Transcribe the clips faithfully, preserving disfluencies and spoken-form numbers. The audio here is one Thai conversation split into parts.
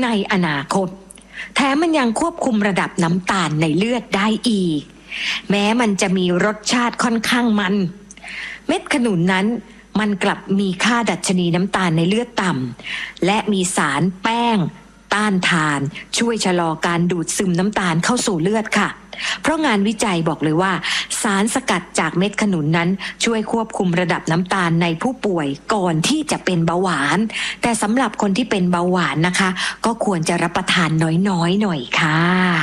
ในอนาคตแถมมันยังควบคุมระดับน้ำตาลในเลือดได้อีกแม้มันจะมีรสชาติค่อนข้างมันเม็ดขนุนนั้นมันกลับมีค่าดัชนีน้ำตาลในเลือดต่ำและมีสารแป้งต้านทานช่วยชะลอการดูดซึมน้ำตาลเข้าสู่เลือดค่ะเพราะงานวิจัยบอกเลยว่าสารสกัดจากเม็ดขนุนนั้นช่วยควบคุมระดับน้ำตาลในผู้ป่วยก่อนที่จะเป็นเบาหวานแต่สำหรับคนที่เป็นเบาหวานนะคะก็ควรจะรับประทานน้อยๆหน่อยค่ะ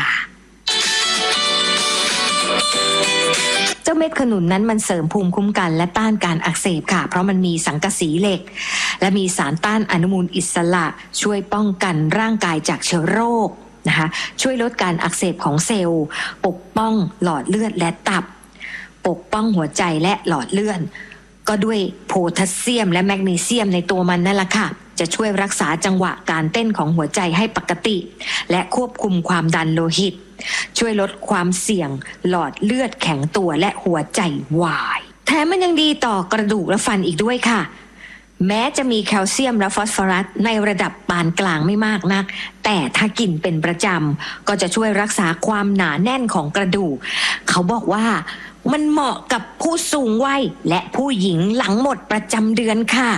เจ้าเม็ดขนุนนั้นมันเสริมภูมิคุ้มกันและต้านการอักเสบค่ะเพราะมันมีสังกะสีเหล็กและมีสารต้านอนุมูลอิสระช่วยป้องกันร่างกายจากเชื้อโรคนะคะช่วยลดการอักเสบของเซลล์ปกป้องหลอดเลือดและตับปกป้องหัวใจและหลอดเลือดก็ด้วยโพแทสเซียมและแมกนีเซียมในตัวมันนั่นแหละค่ะจะช่วยรักษาจังหวะการเต้นของหัวใจให้ปกติและควบคุมความดันโลหิตช่วยลดความเสี่ยงหลอดเลือดแข็งตัวและหัวใจวายแถมมันยังดีต่อกระดูกและฟันอีกด้วยค่ะแม้จะมีแคลเซียมและฟอสฟอรัสในระดับปานกลางไม่มากนักแต่ถ้ากินเป็นประจำก็จะช่วยรักษาความหนาแน่นของกระดูกเขาบอกว่ามันเหมาะกับผู้สูงวัยและผู้หญิงหลังหมดประจำเดือนค่ะ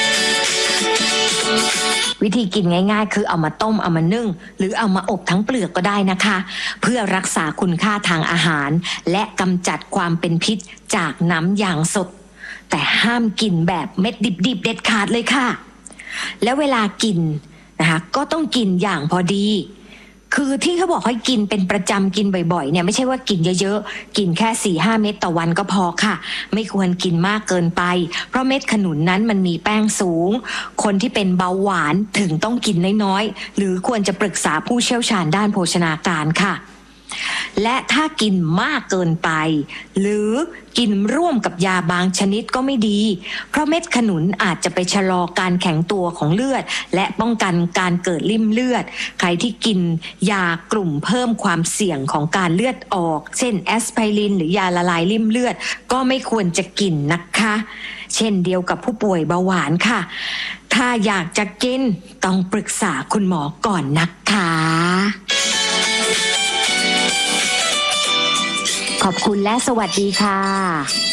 วิธีกินง่ายๆคือเอามาต้มเอามานึ่งหรือเอามาอบทั้งเปลือกก็ได้นะคะเพื่อรักษาคุณค่าทางอาหารและกำจัดความเป็นพิษจากน้ำยางสดแต่ห้ามกินแบบเม็ดดิบๆเด็ดขาดเลยค่ะแล้วเวลากินนะคะก็ต้องกินอย่างพอดีคือที่เขาบอกให้กินเป็นประจำกินบ่อยๆเนี่ยไม่ใช่ว่ากินเยอะๆกินแค่ สี่ห้า เม็ดต่อวันก็พอค่ะไม่ควรกินมากเกินไปเพราะเม็ดขนุนนั้นมันมีแป้งสูงคนที่เป็นเบาหวานถึงต้องกินน้อยๆหรือควรจะปรึกษาผู้เชี่ยวชาญด้านโภชนาการค่ะและถ้ากินมากเกินไปหรือกินร่วมกับยาบางชนิดก็ไม่ดีเพราะเม็ดขนุนอาจจะไปชะลอการแข็งตัวของเลือดและป้องกันการเกิดริ่มเลือดใครที่กินยากลุ่มเพิ่มความเสี่ยงของการเลือดออกเช่นแอสไพรินหรือยาละลายริ่มเลือดก็ไม่ควรจะกินนะคะเช่นเดียวกับผู้ป่วยเบาหวานค่ะถ้าอยากจะกินต้องปรึกษาคุณหมอก่อนนะคะขอบคุณและสวัสดีค่ะ